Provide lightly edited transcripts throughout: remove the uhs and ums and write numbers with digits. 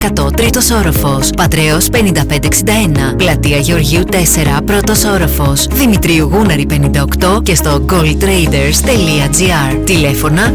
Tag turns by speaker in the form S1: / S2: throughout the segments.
S1: Τρίτος όροφος, Πατρέως 5561, Πλατεία Γεωργίου 4, πρώτος όροφος, Δημητρίου Γούναρη 58 και στο goldtraders.gr. Τηλέφωνα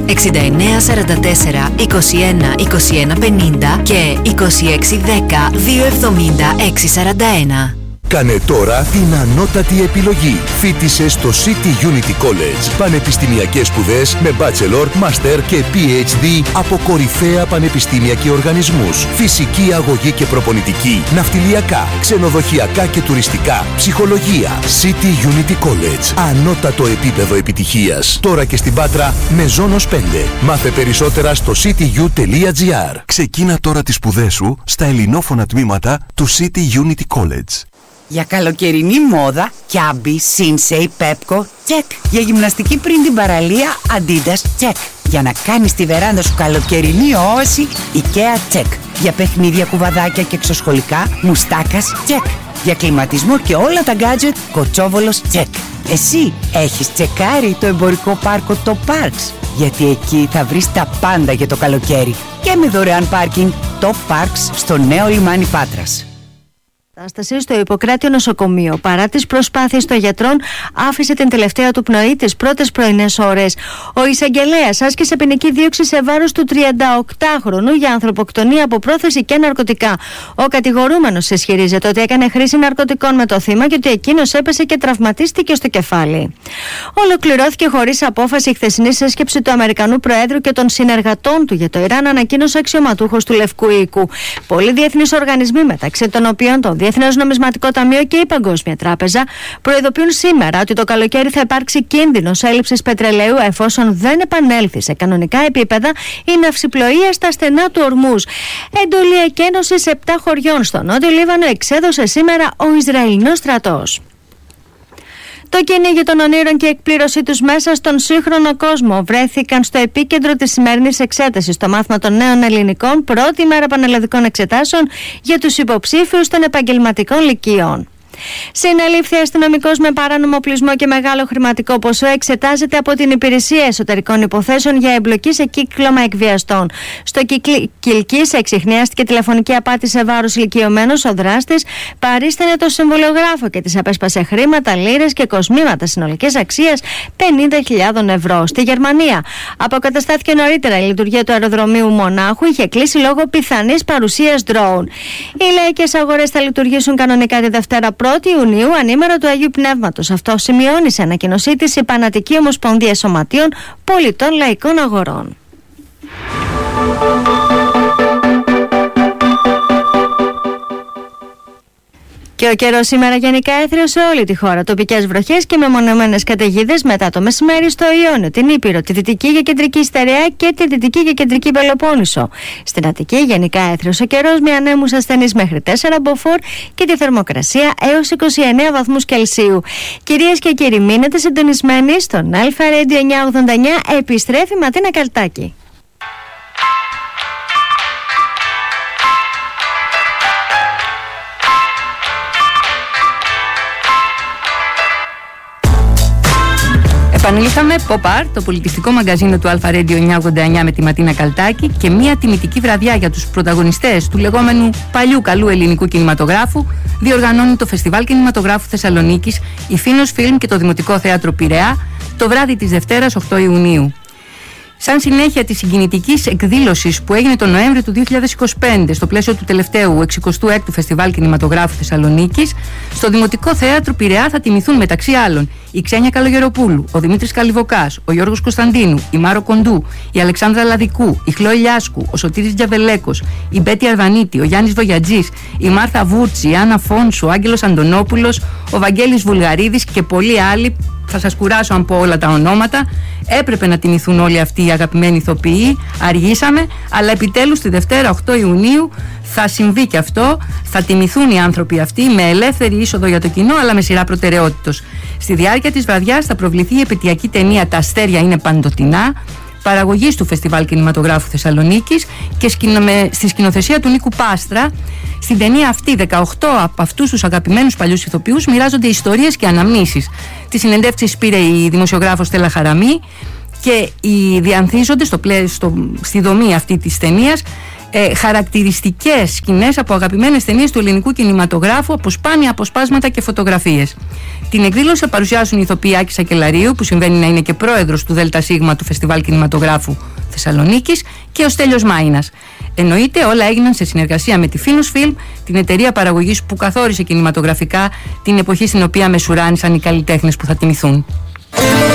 S1: 6944 21 21 50 και 2610 270 641.
S2: Κάνε τώρα την ανώτατη επιλογή. Φοίτησε στο City Unity College. Πανεπιστημιακές σπουδές με bachelor, master και PhD από κορυφαία πανεπιστήμια και οργανισμούς. Φυσική αγωγή και προπονητική, ναυτιλιακά, ξενοδοχειακά και τουριστικά, ψυχολογία. City Unity College. Ανώτατο επίπεδο επιτυχίας. Τώρα και στην Πάτρα με Ζώνος 5. Μάθε περισσότερα στο cityu.gr. Ξεκίνα τώρα τις σπουδές σου στα ελληνόφωνα τμήματα του City Unity College.
S3: Για καλοκαιρινή μόδα, Κιάμπι, Σίνσεϊ, Πέπκο, τσεκ. Για γυμναστική πριν την παραλία, Αντίντας, τσεκ. Για να κάνεις τη βεράντα σου καλοκαιρινή όαση, IKEA, τσεκ. Για παιχνίδια, κουβαδάκια και εξωσχολικά, Μουστάκας, τσεκ. Για κλιματισμό και όλα τα γκάτζετ, Κοτσόβολος, τσεκ. Εσύ έχεις τσεκάρει το εμπορικό πάρκο το Parks? Γιατί εκεί θα βρεις τα πάντα για το καλοκαίρι. Και με δωρεάν πάρκινγκ, το Parks στο νέο λιμάνι Πάτρας.
S4: Κατάσταση στο Ιπποκράτιο νοσοκομείο. Παρά τις προσπάθειες των γιατρών, άφησε την τελευταία του πνοή τις πρώτες πρωινές ώρες. Ο εισαγγελέας άσκησε ποινική δίωξη σε βάρος του 38χρονου για ανθρωποκτονία από πρόθεση και ναρκωτικά. Ο κατηγορούμενος ισχυρίζεται ότι έκανε χρήση ναρκωτικών με το θύμα και ότι εκείνος έπεσε και τραυματίστηκε στο κεφάλι. Ολοκληρώθηκε χωρίς απόφαση η χθεσινή σύσκεψη του Αμερικανού Προέδρου και των συνεργατών του για το Ιράν, ανακοίνωσε αξιωματούχος του Λευκού Οίκου. Πολλοί διεθνείς οργανισμοί, μεταξύ των οποίων το Διεθνές Νομισματικό Ταμείο και η Παγκόσμια Τράπεζα, προειδοποιούν σήμερα ότι το καλοκαίρι θα υπάρξει κίνδυνος έλλειψης πετρελαίου εφόσον δεν επανέλθει σε κανονικά επίπεδα η ναυσιπλοεία στα στενά του Ορμούζ. Εντολή εκένωσης 7 χωριών στο Νότιο Λίβανο εξέδωσε σήμερα ο Ισραηλινός στρατός. Το κυνήγι των ονείρων και η εκπλήρωσή τους μέσα στον σύγχρονο κόσμο βρέθηκαν στο επίκεντρο της σημερινής εξέτασης στο μάθημα των νέων ελληνικών, πρώτη μέρα πανελλαδικών εξετάσεων για τους υποψήφιους των επαγγελματικών λυκείων. Συνελήφθη αστυνομικός με παράνομο οπλισμό και μεγάλο χρηματικό ποσό, εξετάζεται από την Υπηρεσία Εσωτερικών Υποθέσεων για εμπλοκή σε κύκλωμα εκβιαστών. Στο Κιλκής εξιχνιάστηκε τηλεφωνική απάτη σε βάρος ηλικιωμένος. Ο δράστης παρίστανε το συμβολιογράφο και της απέσπασε χρήματα, λίρες και κοσμήματα συνολικής αξίας 50.000 ευρώ. Στη Γερμανία αποκαταστάθηκε νωρίτερα η λειτουργία του αεροδρομίου Μονάχου, είχε κλείσει λόγω πιθανής παρουσίας drone. Οι λαϊκές αγορές θα λειτουργήσουν κανονικά τη Δευτέρα 1η Ιουνίου, ανήμερα του Αγίου Πνεύματος. Αυτό σημειώνει σε ανακοίνωσή της η Πανατική Ομοσπονδία Σωματείων Πολιτών Λαϊκών Αγορών. Και ο καιρός σήμερα γενικά έθριο σε όλη τη χώρα. Τοπικές βροχές και μεμονωμένες καταιγίδες μετά το μεσημέρι στο Ιόνιο, την Ήπειρο, τη Δυτική και Κεντρική Στερεά και τη Δυτική και Κεντρική Πελοπόννησο. Στην Αττική γενικά έθριος ο καιρός με ανέμους ασθενείς μέχρι 4 μποφόρ και τη θερμοκρασία έως 29 βαθμούς Κελσίου. Κυρίες και κύριοι, μείνετε συντονισμένοι στον Αλφα Radio 989. Επιστρέφει Ματίνα Καλτάκη.
S5: Επανήλθαμε Pop Art, το πολιτιστικό μαγκαζίνο του Alpha Radio 989 με τη Ματίνα Καλτάκη και μια τιμητική βραδιά για τους πρωταγωνιστές του λεγόμενου παλιού καλού ελληνικού κινηματογράφου διοργανώνει το Φεστιβάλ Κινηματογράφου Θεσσαλονίκης, η Φίνος Φιλμ και το Δημοτικό Θέατρο Πειραιά το βράδυ της Δευτέρας 8 Ιουνίου. Σαν συνέχεια της συγκινητικής εκδήλωσης που έγινε τον Νοέμβριο του 2025 στο πλαίσιο του τελευταίου 66ου Φεστιβάλ Κινηματογράφου Θεσσαλονίκης, στο Δημοτικό Θέατρο Πειραιά θα τιμηθούν μεταξύ άλλων η Ξένια Καλογεροπούλου, ο Δημήτρης Καλιβοκάς, ο Γιώργος Κωνσταντίνου, η Μάρο Κοντού, η Αλεξάνδρα Λαδικού, η Χλώη Λιάσκου, ο Σωτήρης Τζαβελέκος, η Μπέτη Αρβανίτη, ο Γιάννης Βογιατζής, η Μάρθα Βούρτση, η Άννα Φόνσου, ο Άγγελος Αντωνόπουλος, ο Βαγγέλης Βουλγαρίδης και πολλοί άλλοι. Θα σας κουράσω αν πω όλα τα ονόματα. Έπρεπε να τιμηθούν όλοι αυτοί οι αγαπημένοι ηθοποιοί. Αργήσαμε, αλλά επιτέλους τη Δευτέρα 8 Ιουνίου θα συμβεί και αυτό. Θα τιμηθούν οι άνθρωποι αυτοί με ελεύθερη είσοδο για το κοινό, αλλά με σειρά προτεραιότητος. Στη διάρκεια της βραδιάς θα προβληθεί η επαιτειακή ταινία «Τα αστέρια είναι παντοτινά», παραγωγής του Φεστιβάλ Κινηματογράφου Θεσσαλονίκης και στη σκηνοθεσία του Νίκου Πάστρα. Στην ταινία αυτή 18 από αυτούς τους αγαπημένους παλιούς ηθοποιούς μοιράζονται ιστορίες και αναμνήσεις. Τις συνεντεύξεις πήρε η δημοσιογράφος Στέλλα Χαραμή και οι διανθίζονται στη δομή αυτή της ταινίας χαρακτηριστικές σκηνές από αγαπημένες ταινίες του ελληνικού κινηματογράφου, από σπάνια αποσπάσματα και φωτογραφίες. Την εκδήλωση θα παρουσιάσουν οι ηθοποιοί Άκη Σακελαρίου, που συμβαίνει να είναι και πρόεδρος του ΔΣ του Φεστιβάλ Κινηματογράφου Θεσσαλονίκης, και ο Στέλιος Μάινας. Εννοείται, όλα έγιναν σε συνεργασία με τη Finus Film, την εταιρεία παραγωγής που καθόρισε κινηματογραφικά την εποχή στην οποία μεσουράνησαν οι καλλιτέχνες που θα τιμηθούν.